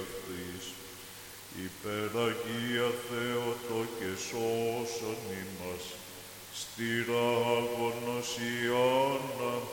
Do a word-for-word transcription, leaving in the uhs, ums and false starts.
αυτής. Υπεραγία Θεότο και σώσον ημάς, στήρα αγωνοσιών